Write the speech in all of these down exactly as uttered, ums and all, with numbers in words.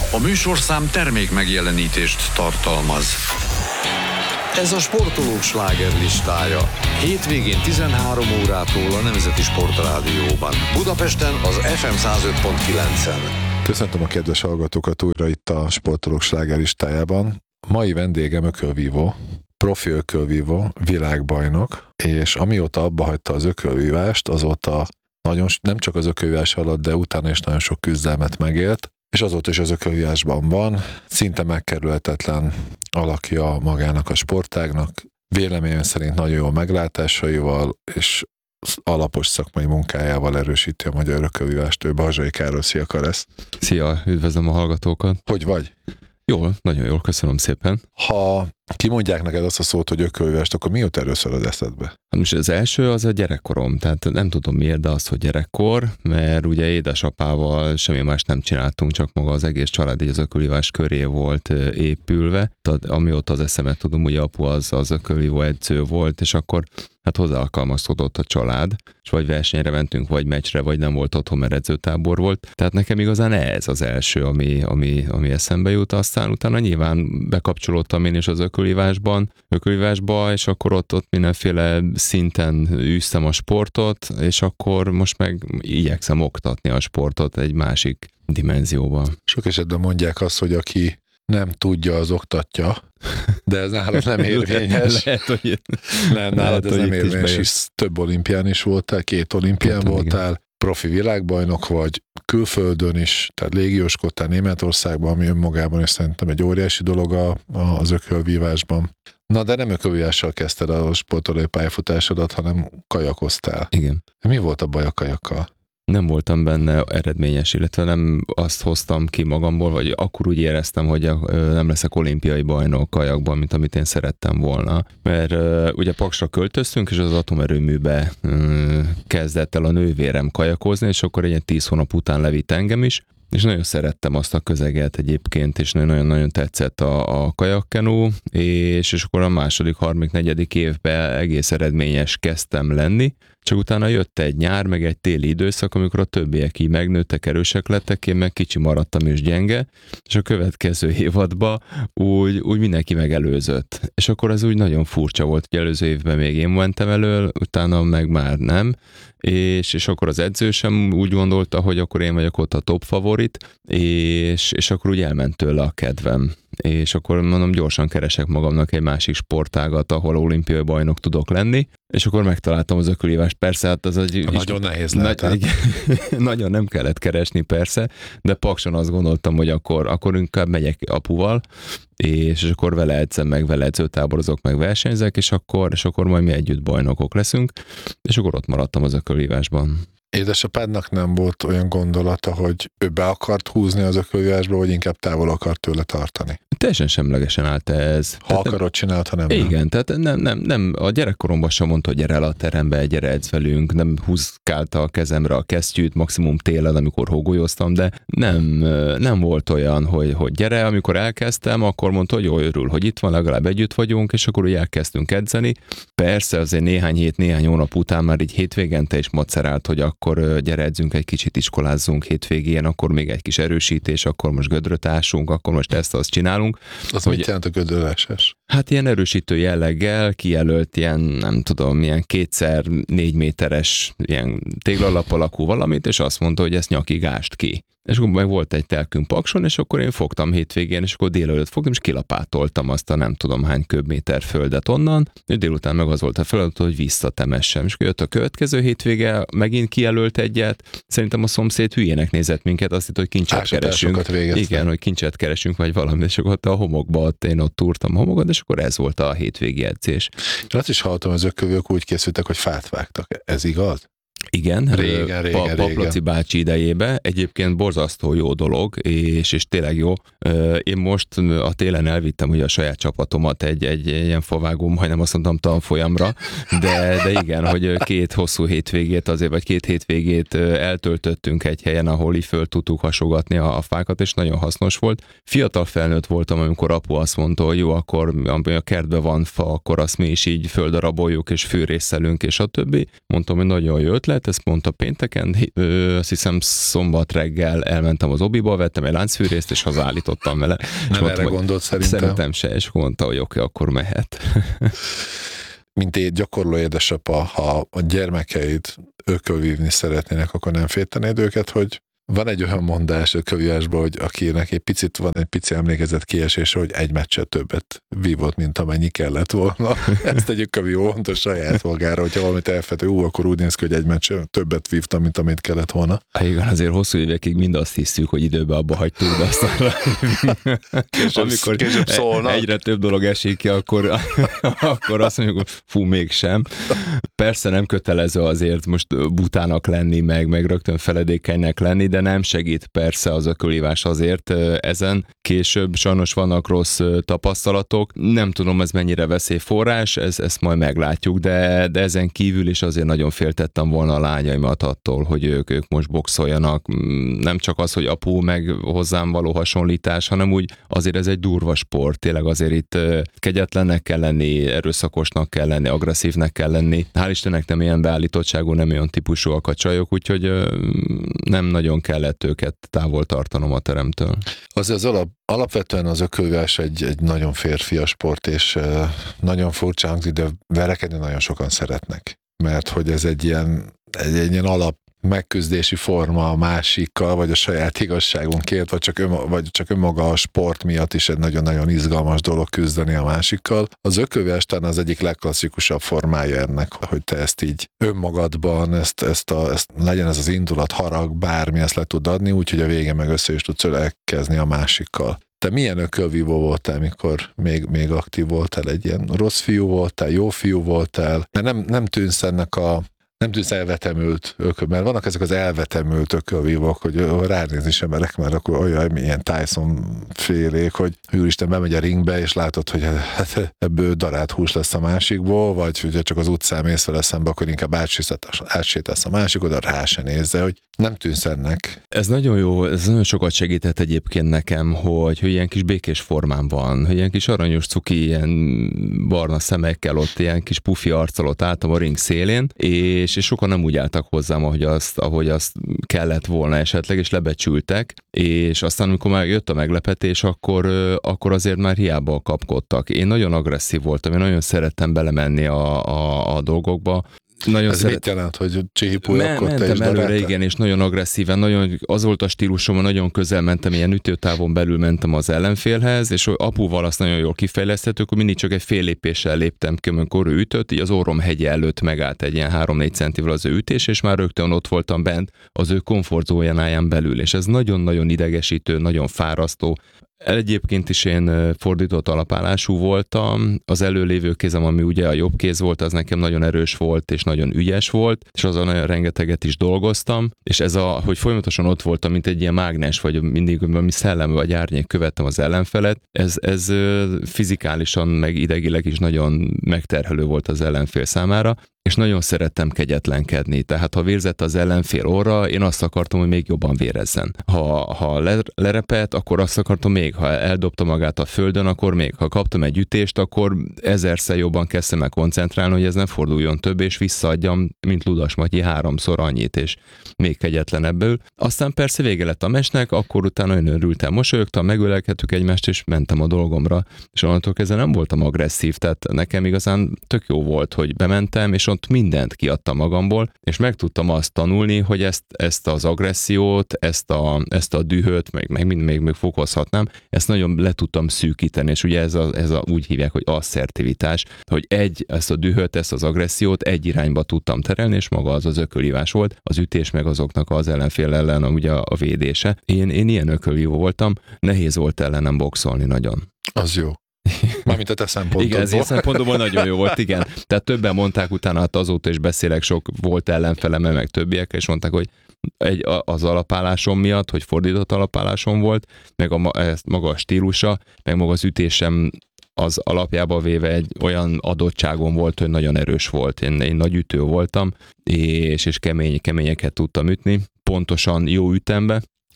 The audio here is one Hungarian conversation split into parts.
A műsorszám termék megjelenítést tartalmaz. Ez a sportolók slágerlistája. Hétvégén tizenhárom órától a Nemzeti Sportrádióban. Budapesten az ef em száz öt pont kilencen. Köszöntöm a kedves hallgatókat újra itt a sportolók slágerlistájában. Mai vendégem ökölvívó, profi ökölvívó, világbajnok, és amióta abba hagyta az ökölvívást, azóta nagyon, nem csak az ökölvívás alatt, de utána is nagyon sok küzdelmet megélt, és azóta is az ökölvívásban van, szinte megkerülhetetlen alakja magának a sportágnak, véleményem szerint nagyon jó meglátásaival, és alapos szakmai munkájával erősíti a magyar ökölvívást. Ő Balzsai Károly. Szia, Karesz! Szia, üdvözlöm a hallgatókat! Hogy vagy? Jól, nagyon jól, köszönöm szépen. Ha kimondják neked azt a szót, hogy ökölvívást, akkor mi jut először az eszedbe? Hát most az első az a gyerekkorom, tehát nem tudom miért, de az, hogy gyerekkor, mert ugye édesapával semmi más nem csináltunk, csak maga az egész család így az ökölvívás köré volt épülve. Tehát amióta az eszemet tudom, ugye apu az, az ökölvívó edző volt, és akkor hát hozzáalkalmazkodott a család, és vagy versenyre mentünk, vagy meccsre, vagy nem volt otthon, mert edzőtábor volt. Tehát nekem igazán ez az első, ami, ami, ami eszembe jut. Aztán utána nyilván bekapcsolódtam én is az ökölvívásban, ökölvívásba, és akkor ott, ott mindenféle szinten űztem a sportot, és akkor most meg igyekszem oktatni a sportot egy másik dimenzióban. Sok esetben mondják azt, hogy aki nem tudja, az oktatja, de ez nálad nem érvényes. Lehet, hogy nem, nálad ez nem érvényes, és több olimpián is voltál, két olimpián Köszön, voltál, igen. Profi világbajnok vagy, külföldön is, tehát légióskodtál Németországban, ami önmagában is szerintem egy óriási dolog a, a, az ökölvívásban. Na, de nem ökölvívással kezdted a sportolói pályafutásodat, hanem kajakoztál. Igen. Mi volt a baj a kajakkal? Nem voltam benne eredményes, illetve nem azt hoztam ki magamból, vagy akkor úgy éreztem, hogy nem leszek olimpiai bajnok kajakban, mint amit én szerettem volna. Mert ugye Paksra költöztünk, és az atomerőműbe kezdett el a nővérem kajakozni, és akkor egy tíz hónap után levitt engem is, és nagyon szerettem azt a közeget egyébként, és nagyon-nagyon tetszett a, a kajakkenú, és, és akkor a második, harmadik, negyedik évben egész eredményes kezdtem lenni, csak utána jött egy nyár, meg egy téli időszak, amikor a többiek így megnőttek, erősek lettek, én meg kicsi maradtam és gyenge, és a következő évadban úgy, úgy mindenki megelőzött. És akkor ez úgy nagyon furcsa volt, hogy előző évben még én mentem elől, utána meg már nem, és, és akkor az edző sem úgy gondolta, hogy akkor én vagyok ott a top favorit, és, és akkor úgy elment tőle a kedvem. És akkor mondom, gyorsan keresek magamnak egy másik sportágat, ahol olimpiai bajnok tudok lenni, és akkor megtaláltam az ökölvívást. Persze, hát az egy... Nagyon nehéz lehet. Nagy, nagyon nem kellett keresni, persze, de Pakson azt gondoltam, hogy akkor, akkor inkább megyek apuval, és, és akkor vele edzem, meg vele edzőtáborozok, meg versenyzek, és akkor, és akkor majd mi együtt bajnokok leszünk, és akkor ott maradtam az ökölvívásban. Édesapádnak nem volt olyan gondolata, hogy ő be akart húzni az ökölvívásba, vagy inkább távol akart tőle tartani? Teljesen semlegesen állt ez. Ha tehát akarod, csinált, ha nem. Igen, nem. tehát nem, nem, nem, a gyerekkoromban sem mondta, hogy gyere el a terembe, gyere edz velünk, nem húzkálta a kezemre a kesztyűt, maximum télen, amikor hógolyoztam, de nem, nem volt olyan, hogy, hogy gyere, amikor elkezdtem, akkor mondta, hogy jó, örül, hogy itt van, legalább együtt vagyunk, és akkor úgy elkezdtünk edzeni. Persze azért néhány hét, néhány hónap után már így hétvégente is macerált, hogy akkor gyere edzünk egy kicsit, iskolázzunk hétvégén, akkor még egy kis erősítés, akkor most gödröt ásunk, akkor most ezt azt csinálunk. Az hogy, mit jelent a gödrölásás? Hát ilyen erősítő jelleggel kijelölt ilyen, nem tudom, ilyen kétszer négy méteres ilyen téglalap alakú valamit, és azt mondta, hogy ezt nyakig ást ki. És akkor meg volt egy telkünk Pakson, és akkor én fogtam hétvégén, és akkor délelőtt fogtam, és kilapátoltam azt a nem tudom hány köbméter földet onnan, és délután meg az volt a feladat, hogy visszatemessem. És akkor jött a következő hétvége, megint kijelölt egyet, szerintem a szomszéd hülyének nézett minket, azt hitt, hogy kincset keresünk. Igen, hogy kincset keresünk, vagy valami, és akkor ott a homokba, ott én ott túrtam a homokot, és akkor ez volt a hétvégi edzés. Azt is hallottam, az ökölvők úgy készültek, hogy fát vágtak. Ez igaz? Igen, régen, régen, pa, Paplaci bácsi idejébe. Egyébként borzasztó jó dolog, és, és tényleg jó. Én most a télen elvittem ugye a saját csapatomat egy, egy ilyen favágó, majdnem azt mondtam tanfolyamra, de, de igen, hogy két hosszú hétvégét azért, vagy két hétvégét eltöltöttünk egy helyen, ahol így föl tudtuk hasogatni a, a fákat, és nagyon hasznos volt. Fiatal felnőtt voltam, amikor apu azt mondta, hogy jó, akkor ami a kertben van fa, akkor azt mi is így földaraboljuk, és fűrészelünk, és a többi. Mondtam, hogy nagyon jó ötlet, kellett, ezt mondta pénteken, ö, azt hiszem szombat reggel elmentem az obiba, vettem egy láncfűrészt, és hazaállítottam vele. Nem erre gondolt szerintem. Szerintem se, és mondta, hogy oké, okay, akkor mehet. Mint egy gyakorló édesapa, ha a gyermekeid ökölvívni szeretnének, akkor nem féltenéd őket, hogy van egy olyan mondás a kövívásban, hogy akinek egy picit van egy pici emlékezet kiesése, hogy egy meccset többet vívott, mint amennyi kellett volna. Ezt tegyük a vívó a saját magára, hogyha valamit elfető, ú, akkor úgy néz ki, hogy egy meccset többet vívtam, mint amit kellett volna. Há, igen, azért hosszú évekig mind azt hiszük, hogy időben abba hagytuk, de aztán később, amikor később szólnak. Egyre több dolog esik ki, akkor, akkor azt mondjuk, hogy fú, mégsem. Persze nem kötelező azért most butának lenni, meg, meg rögtön feledékenynek lenni, de nem segít persze az ökölívás azért ezen. Később sajnos vannak rossz tapasztalatok. Nem tudom, ez mennyire veszélyforrás, ez, ezt majd meglátjuk, de, de ezen kívül is azért nagyon féltettem volna a lányaimat attól, hogy ők, ők most boxoljanak. Nem csak az, hogy apu meg hozzám való hasonlítás, hanem úgy azért ez egy durva sport. Tényleg azért itt kegyetlennek kell lenni, erőszakosnak kell lenni, agresszívnek kell lenni. Hál' Istennek nem ilyen beállítottságú, nem olyan típusúak a csajok, úgyhogy nem nagyon kellett őket távol tartanom a teremtől. Az, az alap, alapvetően az ökölvívás egy, egy nagyon férfias sport, és nagyon furcsa hangzik, de verekedni nagyon sokan szeretnek. Mert hogy ez egy ilyen, egy, egy ilyen alap megküzdési forma a másikkal, vagy a saját igazságunkért, vagy csak, ön, vagy csak önmaga a sport miatt is egy nagyon-nagyon izgalmas dolog küzdeni a másikkal. Az ökölvívás talán az egyik legklasszikusabb formája ennek, hogy te ezt így önmagadban, ezt, ezt, a, ezt legyen ez az indulat, harag, bármi, ezt le tud adni, úgyhogy a végén meg össze is tudsz ölelkezni a másikkal. Te milyen ökölvívó voltál, mikor még, még aktív voltál? Egy ilyen rossz fiú voltál, jó fiú voltál? Mert nem, nem tűnsz ennek a Nem tűnsz elvetemült ököl, mert vannak ezek az elvetemült ökölvívók, hogy ránézni sem merek, mert akkor olyan ilyen Tyson félék, hogy úristen bemegy a ringbe, és látod, hogy hát ebből darált hús lesz a másikból, vagy hogyha csak az utcán mész vele szembe, akkor inkább átsétálsz a másik oda, rá se nézze, hogy nem tűnsz ennek. Ez nagyon jó, ez nagyon sokat segített egyébként nekem, hogy, hogy ilyen kis békés formán van, hogy ilyen kis aranyos cuki, ilyen barna szemekkel ott, ilyen kis pufi arccal ott álltam a ring szélén, és, és sokan nem úgy álltak hozzám, ahogy azt, ahogy azt kellett volna esetleg, és lebecsültek, és aztán amikor már jött a meglepetés, akkor, akkor azért már hiába kapkodtak. Én nagyon agresszív voltam, én nagyon szerettem belemenni a, a, a dolgokba. Nagyon Ez szeret... mit jelent, hogy csípúj, Me- akkor te is mentem előre, daráltál? igen, és nagyon agresszíven, nagyon, az volt a stílusom, nagyon közel mentem, ilyen ütőtávon belül mentem az ellenfélhez, és apuval azt nagyon jól kifejlesztettük, akkor mindig csak egy fél lépéssel léptem ki, amikor ő ütött, így az orrom hegye előtt megállt egy ilyen három-négy centivel az ő ütés, és már rögtön ott voltam bent az ő komfortzónáján belül, és ez nagyon-nagyon idegesítő, nagyon fárasztó. Egyébként is én fordított alapállású voltam, az előlévő kézem, ami ugye a jobb kéz volt, az nekem nagyon erős volt, és nagyon ügyes volt, és azon nagyon rengeteget is dolgoztam, és ez a, hogy folyamatosan ott voltam, mint egy ilyen mágnes, vagy mindig valami szellem vagy árnyék követtem az ellenfelet, ez, ez fizikálisan, meg idegileg is nagyon megterhelő volt az ellenfél számára, és nagyon szerettem kegyetlenkedni. Tehát ha vérzett az ellenfél orra, én azt akartam, hogy még jobban vérezzen. Ha, ha lerepett, akkor azt akartam még. Ha eldobta magát a földön, akkor még. Ha kaptam egy ütést, akkor ezerszer jobban kezdtem el koncentrálni, hogy ez nem forduljon több, és visszaadjam, mint Ludas Matyi, háromszor annyit, és még kegyetlenebből. Aztán persze vége lett a mesnek, akkor utána nagyon örültem, mosolyogtam, megölelkedtük egymást, és mentem a dolgomra. És onnantól kezdve nem voltam agresszív, tehát nekem igazán tök jó volt, hogy bementem, és ott mindent kiadtam magamból, és meg tudtam azt tanulni, hogy ezt, ezt az agressziót, ezt a, ezt a dühöt, meg, meg mind még, még fokozhatnám, ezt nagyon le tudtam szűkíteni, és ugye ez, a, ez a, úgy hívják, hogy asszertivitás, hogy egy, ezt a dühöt, ezt az agressziót egy irányba tudtam terelni, és maga az az ökölívás volt, az ütés meg azoknak az ellenfél ellen ugye a, a védése. Én, én ilyen ökölívó voltam, nehéz volt ellenem boxolni nagyon. Az jó. Mármint a te szempontodból. Igen, ez ilyen szempontból nagyon jó volt, igen. Tehát többen mondták utána, hát azóta is beszélek, sok volt ellenfelem, meg többiek, és mondták, hogy egy, az alapállásom miatt, hogy fordított alapállásom volt, meg a, ez maga a stílusa, meg maga az ütésem az alapjába véve egy olyan adottságom volt, hogy nagyon erős volt. Én, én nagy ütő voltam, és, és kemény, keményeket tudtam ütni, pontosan jó ütembe,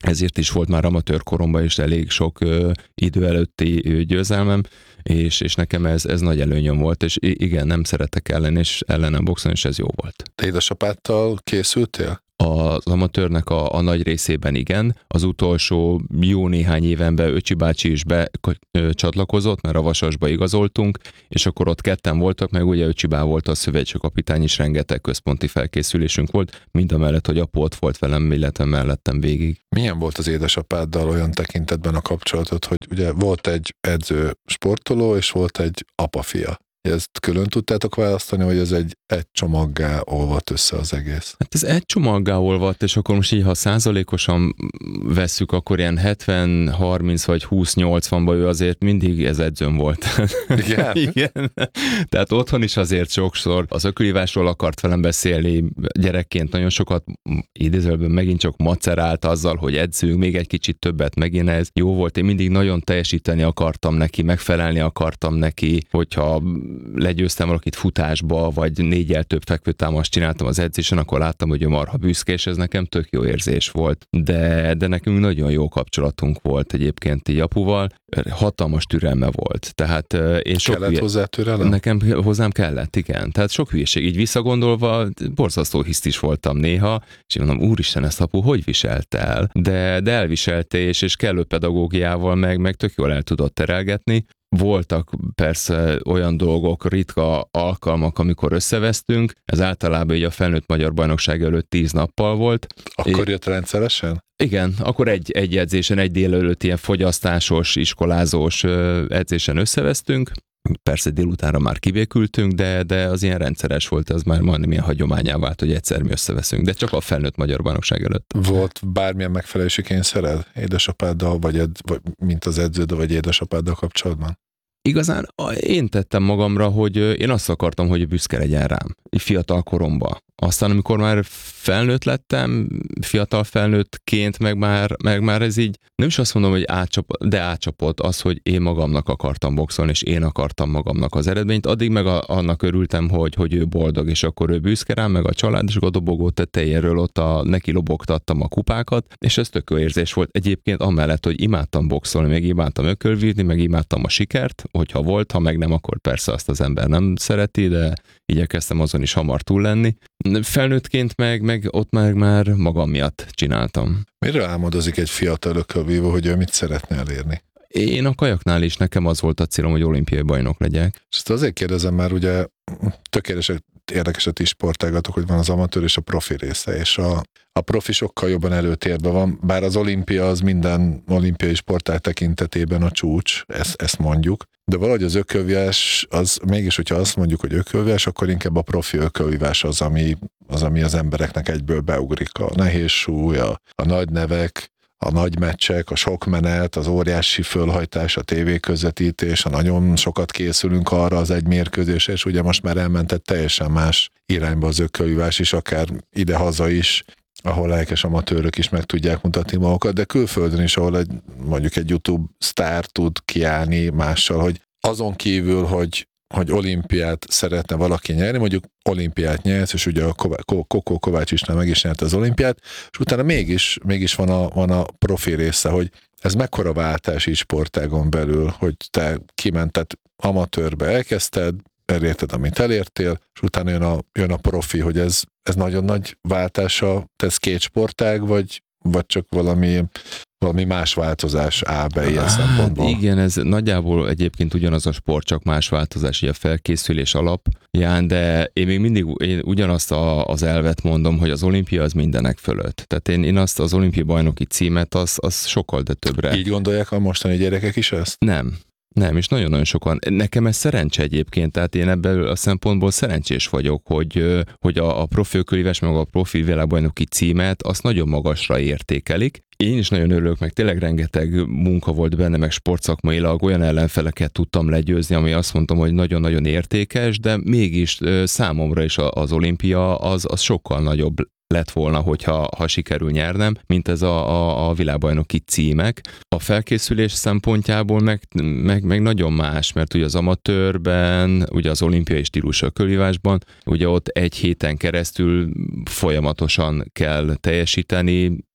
ezért is volt már amatőr koromban is elég sok ö, idő előtti ö, győzelmem, és, és nekem ez, ez nagy előnyöm volt, és igen, nem szeretek ellen, és ellenem boxolni, és ez jó volt. Te édesapáddal készültél? Az amatőrnek a, a nagy részében igen. Az utolsó jó néhány évenben Öcsi bácsi is becsatlakozott, mert a Vasasba igazoltunk, és akkor ott ketten voltak, meg ugye Öcsi bá volt a szövetségkapitány, és rengeteg központi felkészülésünk volt, mind a mellett, hogy apu ott volt velem, illetve mellettem végig. Milyen volt az édesapáddal olyan tekintetben a kapcsolatot, hogy ugye volt egy edző sportoló, és volt egy apa-fia? Ezt külön tudtátok választani, hogy ez egy egy csomaggá olvadt össze az egész? Hát ez egy csomaggá olvadt, és akkor most így, ha százalékosan vesszük, akkor ilyen hetven harminc vagy húsz nyolcvanban ő azért mindig ez edzőm volt. Igen? Igen. Tehát otthon is azért sokszor az ökölhívásról akart velem beszélni, gyerekként nagyon sokat idézőjelben megint csak macerált azzal, hogy edzünk, még egy kicsit többet, megint ez jó volt. Én mindig nagyon teljesíteni akartam neki, megfelelni akartam neki, hogyha legyőztem valakit futásba, vagy négyel több fekvőtámaszt csináltam az edzésen, akkor láttam, hogy ő marha büszke, és ez nekem tök jó érzés volt. De, de nekünk nagyon jó kapcsolatunk volt egyébként így apuval, hatalmas türelme volt. Tehát én sok kellett hülye... hozzá türelem? Nekem hozzám kellett, igen. Tehát sok hülyeség. Így visszagondolva, borzasztó hisztis voltam néha, és én mondom, úristen, ezt apu hogy viselt el? De, de elviselte, és, és kellő pedagógiával meg, meg tök jól el tudott terelgetni. Voltak persze olyan dolgok, ritka alkalmak, amikor összevesztünk, ez általában így a felnőtt magyar bajnokság előtt tíz nappal volt. Akkor jött rendszeresen? Igen, akkor egy, egy edzésen, egy délelőtt ilyen fogyasztásos, iskolázós edzésen összevesztünk. Persze délutánra már kivékültünk, de, de az ilyen rendszeres volt, ez már majdnem ilyen hagyományá vált, hogy egyszer mi összeveszünk, de csak a felnőtt magyar bajnokság előtt. Volt bármilyen megfelelési kényszered édesapáddal, vagy, ed, vagy mint az edződ, vagy édesapáddal kapcsolatban? Igazán én tettem magamra, hogy én azt akartam, hogy büszke legyen rám, fiatal koromban. Aztán, amikor már felnőtt lettem, fiatal felnőttként, meg már, meg már ez így, nem is azt mondom, hogy átcsapott, de átcsapott az, hogy én magamnak akartam boxolni, és én akartam magamnak az eredményt. Addig meg a, annak örültem, hogy, hogy ő boldog, és akkor ő büszke rám, meg a család, és akkor a dobogó tetejéről ott a, neki lobogtattam a kupákat, és ez tök jó érzés volt. Egyébként amellett, hogy imádtam boxolni, meg imádtam ökölvívni, meg imádtam a sikert, hogyha volt, ha meg nem, akkor persze azt az ember nem szereti, de igyekeztem azon is hamar túl lenni. Felnőttként meg, meg ott meg már magam miatt csináltam. Miről álmodozik egy fiatal ökölvívó, hogy ő mit szeretne elérni? Én a kajaknál is nekem az volt a célom, hogy olimpiai bajnok legyek. És ezt azért kérdezem, már ugye tökéletes, érdekes a ti sportágatok, hogy van az amatőr és a profi része, és a, a profi sokkal jobban előtérben van, bár az olimpia az minden olimpiai sportág tekintetében a csúcs, ezt, ezt mondjuk, de valahogy az ökölvívás, az mégis, hogyha azt mondjuk, hogy ökölvívás, akkor inkább a profi ökölvívás az, ami az, ami az embereknek egyből beugrik. A nehéz súly, a, a nagy nevek, a nagy meccsek, a sok menet, az óriási fölhajtás, a tévéközvetítés, a nagyon sokat készülünk arra az egy mérkőzésre, és ugye most már elmentett teljesen más irányba az ökölvívás is, akár ide-haza is, ahol lelkes amatőrök is meg tudják mutatni magukat, de külföldön is, ahol egy, mondjuk egy YouTube sztár tud kiállni mással, hogy azon kívül, hogy hogy olimpiát szeretne valaki nyerni, mondjuk olimpiát nyert, és ugye a Kokó Kovács István meg is nyerte az olimpiát, és utána mégis, mégis van, a, van a profi része, hogy ez mekkora váltás így sportágon belül, hogy te kimented amatőrbe, elkezdted, elérted, amit elértél, és utána jön a, jön a profi, hogy ez, ez nagyon nagy váltása, te ez két sportág, vagy, vagy csak valami valami más változás áll be ilyen hát, szempontból. Igen, ez nagyjából egyébként ugyanaz a sport, csak más változás, így a felkészülés alapján, de én még mindig én ugyanazt a, az elvet mondom, hogy az olimpia az mindenek fölött. Tehát én, én azt az olimpiai bajnoki címet, az, az sokkal de többre. Így gondolják a mostani gyerekek is ezt? Nem. Nem, és nagyon-nagyon sokan. Nekem ez szerencse egyébként, tehát én ebből a szempontból szerencsés vagyok, hogy, hogy a, a profi ökölvívás, meg a profi világbajnoki címet azt nagyon magasra értékelik. Én is nagyon örülök, meg tényleg rengeteg munka volt benne, meg sportszakmailag olyan ellenfeleket tudtam legyőzni, ami azt mondtam, hogy nagyon-nagyon értékes, de mégis számomra is az olimpia az, az sokkal nagyobb lett volna, hogyha ha sikerül nyernem, mint ez a, a, a világbajnoki címek. A felkészülés szempontjából meg, meg, meg nagyon más, mert ugye az amatőrben, ugye az olimpiai stílus ökölvívásban, ugye ott egy héten keresztül folyamatosan kell teljesíteni,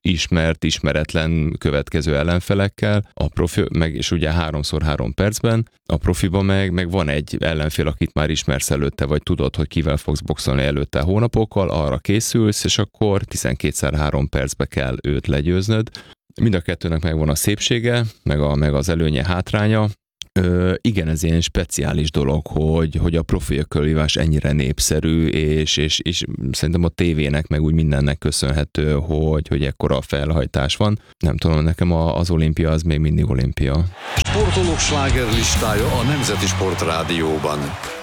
ismert, ismeretlen következő ellenfelekkel, a profi, meg és ugye háromszor három percben, a profiba meg, meg van egy ellenfél, akit már ismersz előtte, vagy tudod, hogy kivel fogsz boxolni előtte hónapokkal, arra készülsz, és akkor tizenkétszer három percbe kell őt legyőznöd. Mind a kettőnek megvan a szépsége, meg, a, meg az előnye, hátránya. Ö, igen, ez ilyen speciális dolog, hogy, hogy a profi ökölvívás ennyire népszerű, és, és, és szerintem a tévének, meg úgy mindennek köszönhető, hogy, hogy ekkora felhajtás van. Nem tudom, nekem a, az olimpia az még mindig olimpia. Sportolók slágerlistája a Nemzeti Sportrádióban.